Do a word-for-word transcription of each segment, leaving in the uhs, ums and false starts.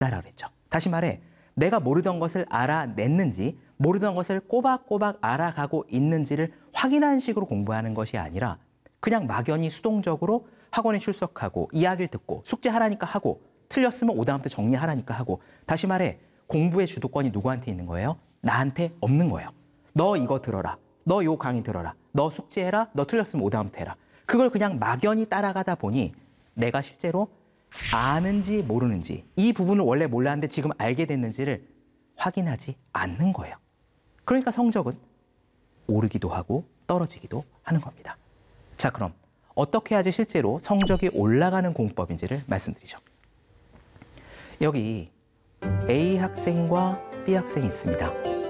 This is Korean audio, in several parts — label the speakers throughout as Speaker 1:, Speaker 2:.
Speaker 1: 있다라고 그랬죠. 다시 말해 내가 모르던 것을 알아냈는지 모르던 것을 꼬박꼬박 알아가고 있는지를 확인하는 식으로 공부하는 것이 아니라 그냥 막연히 수동적으로 학원에 출석하고 이야기를 듣고 숙제하라니까 하고 틀렸으면 오다음부터 정리하라니까 하고 다시 말해 공부의 주도권이 누구한테 있는 거예요? 나한테 없는 거예요. 너 이거 들어라. 너 요 강의 들어라. 너 숙제해라. 너 틀렸으면 오다음부터 해라. 그걸 그냥 막연히 따라가다 보니 내가 실제로 아는지 모르는지 이 부분을 원래 몰랐는데 지금 알게 됐는지를 확인하지 않는 거예요. 그러니까 성적은 오르기도 하고 떨어지기도 하는 겁니다. 자, 그럼 어떻게 해야지 실제로 성적이 올라가는 공부법인지를 말씀드리죠. 여기 A 학생과 B 학생이 있습니다.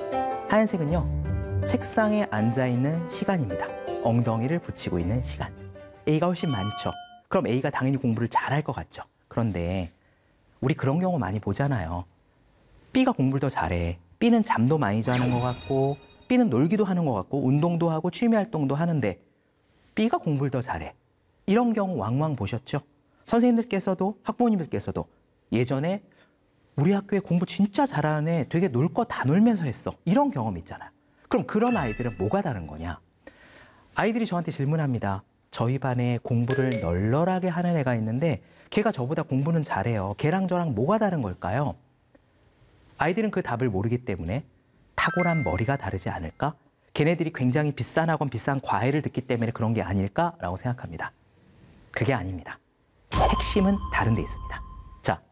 Speaker 1: 하얀색은요, 책상에 앉아있는 시간입니다. 엉덩이를 붙이고 있는 시간. A가 훨씬 많죠. 그럼 A가 당연히 공부를 잘할 것 같죠. 그런데 우리 그런 경우 많이 보잖아요. B가 공부를 더 잘해. B는 잠도 많이 자는 것 같고 B는 놀기도 하는 것 같고 운동도 하고 취미 활동도 하는데 B가 공부를 더 잘해. 이런 경우 왕왕 보셨죠? 선생님들께서도 학부모님들께서도 예전에 우리 학교에 공부 진짜 잘하는 애 되게 놀 거 다 놀면서 했어. 이런 경험 있잖아요. 그럼 그런 아이들은 뭐가 다른 거냐? 아이들이 저한테 질문합니다. 저희 반에 공부를 널널하게 하는 애가 있는데 걔가 저보다 공부는 잘해요. 걔랑 저랑 뭐가 다른 걸까요? 아이들은 그 답을 모르기 때문에 탁월한 머리가 다르지 않을까? 걔네들이 굉장히 비싼 학원, 비싼 과외를 듣기 때문에 그런 게 아닐까라고 생각합니다. 그게 아닙니다. 핵심은 다른 데 있습니다. 자,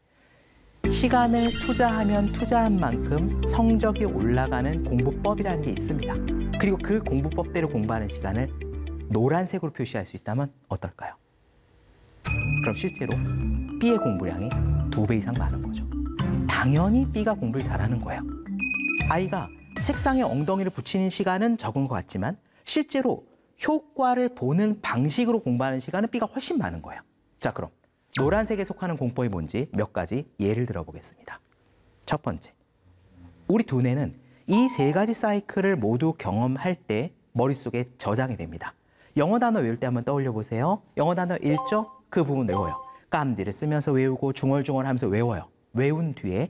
Speaker 1: 시간을 투자하면 투자한 만큼 성적이 올라가는 공부법이라는 게 있습니다. 그리고 그 공부법대로 공부하는 시간을 노란색으로 표시할 수 있다면 어떨까요? 그럼 실제로 B의 공부량이 두 배 이상 많은 거죠. 당연히 B가 공부를 잘하는 거예요. 아이가 책상에 엉덩이를 붙이는 시간은 적은 것 같지만 실제로 효과를 보는 방식으로 공부하는 시간은 B가 훨씬 많은 거예요. 자, 그럼 노란색에 속하는 공법이 뭔지 몇 가지 예를 들어보겠습니다. 첫 번째, 우리 두뇌는 이 세 가지 사이클을 모두 경험할 때 머릿속에 저장이 됩니다. 영어 단어 외울 때 한번 떠올려 보세요. 영어 단어 읽죠? 그 부분 외워요. 깜디를 쓰면서 외우고 중얼중얼 하면서 외워요. 외운 뒤에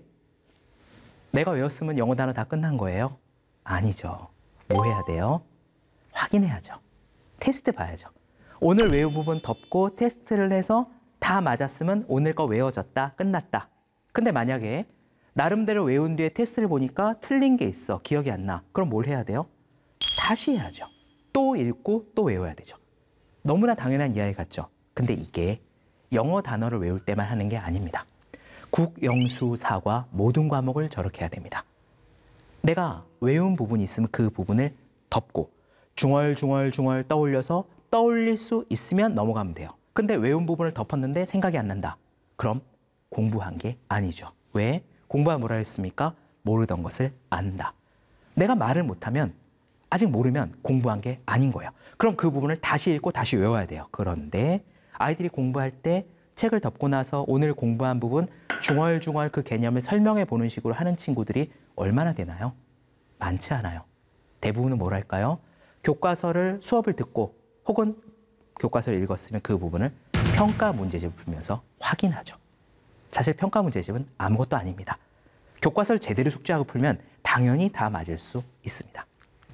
Speaker 1: 내가 외웠으면 영어 단어 다 끝난 거예요? 아니죠. 뭐 해야 돼요? 확인해야죠. 테스트 봐야죠. 오늘 외운 부분 덮고 테스트를 해서 다 맞았으면 오늘 거 외워졌다, 끝났다. 근데 만약에 나름대로 외운 뒤에 테스트를 보니까 틀린 게 있어, 기억이 안 나. 그럼 뭘 해야 돼요? 다시 해야죠. 또 읽고 또 외워야 되죠. 너무나 당연한 이야기 같죠? 근데 이게 영어 단어를 외울 때만 하는 게 아닙니다. 국, 영, 수, 사과 모든 과목을 저렇게 해야 됩니다. 내가 외운 부분이 있으면 그 부분을 덮고 중얼중얼중얼 떠올려서 떠올릴 수 있으면 넘어가면 돼요. 근데 외운 부분을 덮었는데 생각이 안 난다. 그럼 공부한 게 아니죠. 왜? 공부가 뭐라 했습니까? 모르던 것을 안다. 내가 말을 못하면 아직 모르면 공부한 게 아닌 거예요. 그럼 그 부분을 다시 읽고 다시 외워야 돼요. 그런데 아이들이 공부할 때 책을 덮고 나서 오늘 공부한 부분 중얼중얼 그 개념을 설명해 보는 식으로 하는 친구들이 얼마나 되나요? 많지 않아요. 대부분은 뭐랄까요? 교과서를 수업을 듣고 혹은 교과서를 읽었으면 그 부분을 평가 문제집을 풀면서 확인하죠. 사실 평가 문제집은 아무것도 아닙니다. 교과서를 제대로 숙지하고 풀면 당연히 다 맞을 수 있습니다.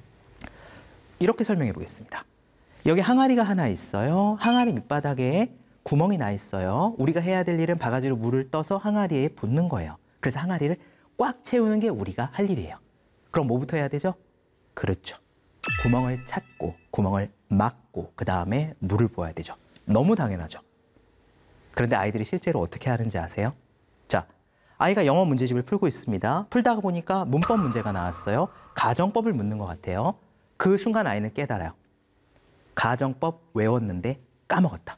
Speaker 1: 이렇게 설명해 보겠습니다. 여기 항아리가 하나 있어요. 항아리 밑바닥에 구멍이 나 있어요. 우리가 해야 될 일은 바가지로 물을 떠서 항아리에 붓는 거예요. 그래서 항아리를 꽉 채우는 게 우리가 할 일이에요. 그럼 뭐부터 해야 되죠? 그렇죠. 구멍을 찾고 구멍을 막고 그 다음에 물을 부어야 되죠. 너무 당연하죠. 그런데 아이들이 실제로 어떻게 하는지 아세요? 자, 아이가 영어 문제집을 풀고 있습니다. 풀다가 보니까 문법 문제가 나왔어요. 가정법을 묻는 것 같아요. 그 순간 아이는 깨달아요. 가정법 외웠는데 까먹었다.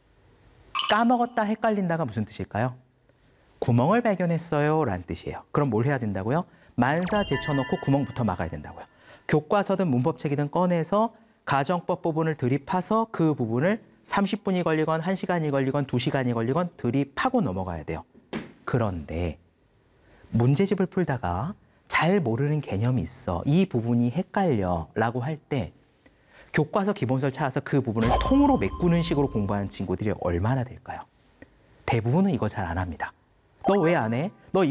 Speaker 1: 까먹었다, 헷갈린다가 무슨 뜻일까요? 구멍을 발견했어요 라는 뜻이에요. 그럼 뭘 해야 된다고요? 만사 제쳐놓고 구멍부터 막아야 된다고요. 교과서든 문법책이든 꺼내서 가정법 부분을 들이파서 그 부분을 삼십 분이 걸리건 한 시간이 걸리건 두 시간이 걸리건 들이파고 넘어가야 돼요. 그런데 문제집을 풀다가 잘 모르는 개념이 있어. 이 부분이 헷갈려 라고 할 때 교과서 기본서를 찾아서 그 부분을 통으로 메꾸는 식으로 공부하는 친구들이 얼마나 될까요? 대부분은 이거 잘 안 합니다. 너 왜 안 해? 너